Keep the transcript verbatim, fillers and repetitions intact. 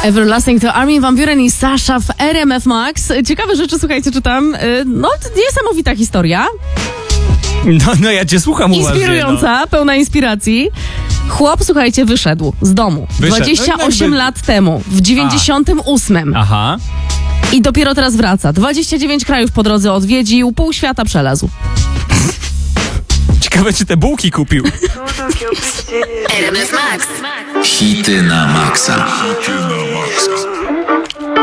Everlasting to Armin van Buuren i Sasha w R M F Max. Ciekawe rzeczy, słuchajcie, czytam. No, niesamowita historia. No, no ja cię słucham uważnie. Inspirująca, no. Pełna inspiracji. Chłop, słuchajcie, wyszedł z domu Wyszedł. dwadzieścia osiem no, jakby... lat temu, w dziewięćdziesiątym ósmym. Aha. I dopiero teraz wraca. dwadzieścia dziewięć krajów po drodze odwiedził, pół świata przelazł. Ciekawe, czy te bułki kupił. R M F Max. Hity na maksa. Hity na maksa.